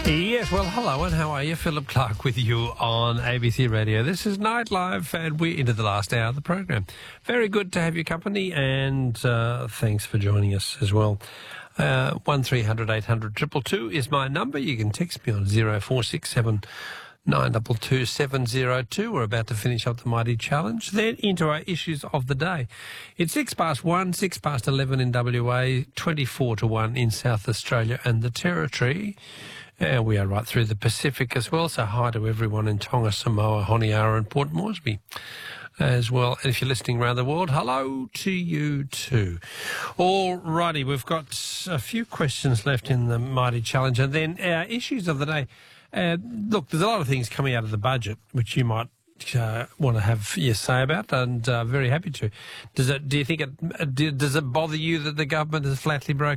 Yes, well, hello and how are you? Philip Clark with you on ABC Radio. This is Night Live and we're into the last hour of the program. Very good to have your company and thanks for joining us as well. 1300 800 222 is my number. You can text me on 0467 922 702. We're about to finish up the Mighty Challenge. Then into our issues of the day. It's 1:06, 11 in WA, 24 to 1 in South Australia and the Territory. And we are right through the Pacific as well, so hi to everyone in Tonga, Samoa, Honiara and Port Moresby as well. And if you're listening around the world, hello to you too. All righty, we've got a few questions left in the Mighty Challenge. And then our issues of the day. Look, there's a lot of things coming out of the budget which you might want to have your say about, and very happy to. Does it bother you that the government has flatly broken